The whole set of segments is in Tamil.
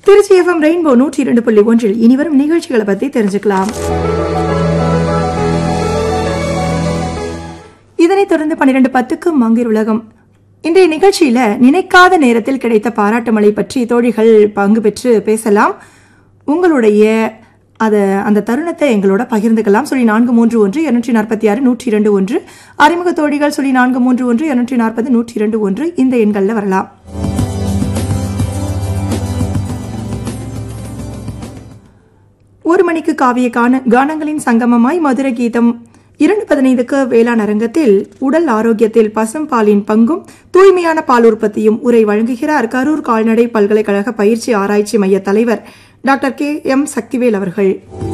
திருச்சி FM ரெயின்போ 102.1 இனிவரும் நிகழ்ச்சிகளை பத்தி தெரிஞ்சுக்கலாம். இதனைத் தொடர்ந்து 12:10க்கு மங்கையர் உலகம். இன்றைய நிகழ்ச்சியில நினைக்காத நேரத்தில் கிடைத்த பாராட்டு மழை பற்றி தோழிகள் பங்கு பெற்று பேசலாம். உங்களுடைய அந்த தருணத்தை எங்களோட பகிர்ந்துக்கலாம். 431-246-102-1 அறிமுக தோழிகள் 431-240-102-1 இந்த எண்கள்ல வரலாம். ஒரு மணிக்கு காவிய கானங்களின் சங்கமமாய் மதுர கீதம். 2:15க்கு வேளாண் அரங்கத்தில் உடல் ஆரோக்கியத்தில் பசும்பாலின் பங்கும் தூய்மையான பால் உற்பத்தியும் உரை வழங்குகிறார் கரூர் கால்நடை பல்கலைக்கழக பயிற்சி ஆராய்ச்சி மைய தலைவர் டாக்டர் KM சக்திவேல் அவர்கள்.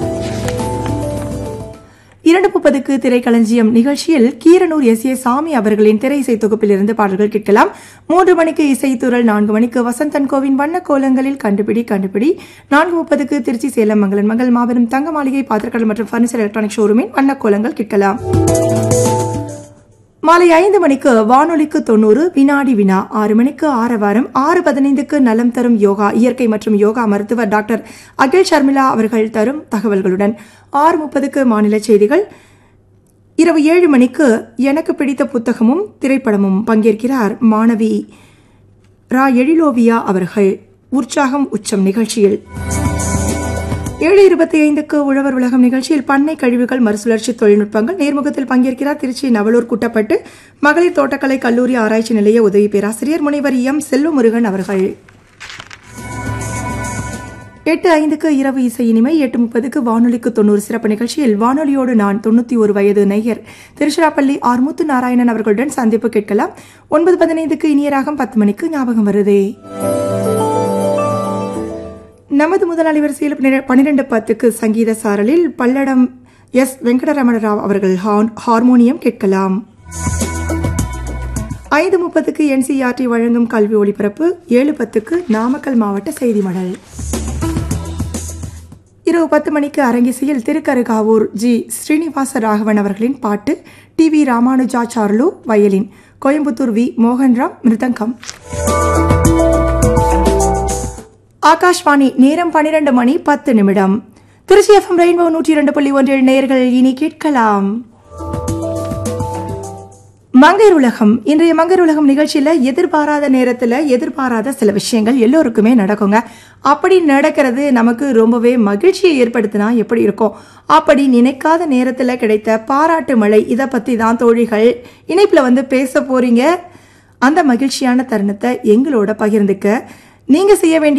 2:30க்கு திரைக்களஞ்சியம் நிகழ்ச்சியில் கீரனூர் SA சாமி அவர்களின் திரை இசை தொகுப்பிலிருந்து பாடல்கள் கேட்கலாம். 3 மணிக்கு இசைத்துறல். 4 மணிக்கு வசந்தன் கோவின் வண்ண கோலங்களில் கண்டுபிடி 4:30க்கு திருச்சி சேலம் மங்களன் மங்கள் மாபெரும் தங்க மாளிகை பாத்திரக்கடல் மற்றும் பர்னிச்சர் எலக்ட்ரானிக் ஷோரூமின் வண்ண கோலங்கள் கேட்கலாம். மாலை 5 மணிக்கு வானொலிக்கு 90 வினாடி வினா. 6 மணிக்கு ஆரவாரம். 6:15க்கு நலம் தரும் யோகா இயற்கை மற்றும் யோகா மருத்துவர் டாக்டர் அகில் ஷர்மிளா அவர்கள் தரும் தகவல்களுடன். 6:30க்கு மாநில செய்திகள். இரவு 7 மணிக்கு எனக்கு பிடித்த புத்தகமும் திரைப்படமும் பங்கேற்கிறார் மாணவி ரா எழிலோவியா அவர்கள் உற்சாகம் உச்சம் நிகழ்ச்சியில். 7:25க்கு உழவர் உலகம் நிகழ்ச்சியில் பண்ணை கழிவுகள் மறுசுழற்சி தொழில்நுட்பங்கள் நேர்முகத்தில் பங்கேற்கிறார் திருச்சி நவலூர் குட்டப்பட்டு மகளிர் தோட்டக்கலை கல்லூரி ஆராய்ச்சி நிலைய உதவி பேராசிரியர் முனைவர் M செல்வமுருகன் அவர்கள். 8:05க்கு இரவு இசை இனிமை. 8:30க்கு வானொலிக்கு 90 சிறப்பு நிகழ்ச்சியில் வானொலியோடு நான் 91 வயது நேயர் திருச்சிராப்பள்ளி ஆர் முத்து நாராயணன் அவர்களுடன் சந்திப்பு கேட்கலாம். 9:15க்கு இனியராகம். 10 மணிக்கு ஞாபகம் வருதே. நமது முதல் அலைவரிசையில் 12:10க்கு சங்கீத சாரலில் பல்லடம் S வெங்கடரமண ராவ் அவர்கள் ஹார்மோனியம் கேட்கலாம். 5:30க்கு NCERT வழங்கும் கல்வி ஒளிபரப்பு. 7:10க்கு நாமக்கல் மாவட்ட செய்தி மடல். இரவு 10 மணிக்கு அரங்கிசையில் திருக்கருகாவூர் G ஸ்ரீனிவாச ராகவன் அவர்களின் பாட்டு. TV Ramanujacharlu violin. Coimbatore V Mohanram மிருதங்கம். ஆகாஷ்வாணி நேரம் 12 மணி 10 நிமிடம். திருச்சி FM ரெயின்போ 102.1 நேயர்கள் இனி கேட்கலாம் மங்கையர் உலகம். இன்றைய மங்கையர் உலகம் நிகழ்ச்சியில எதிர்பாராத நேரத்துல எதிர்பாராத சில விஷயங்கள் எல்லோருக்குமே நடக்குங்க. அப்படி நடக்கிறது நமக்கு ரொம்பவே மகிழ்ச்சியை ஏற்படுத்தினா எப்படி இருக்கும்? அப்படி நினைக்காத நேரத்துல கிடைத்த பாராட்டு மழை, இதை பத்தி தான் தோழிகள் இணைப்புல பேச போறீங்க. அந்த மகிழ்ச்சியான தருணத்தை எங்களோட பகிர்ந்துக்க நீங்க செய்ய வேண்டிய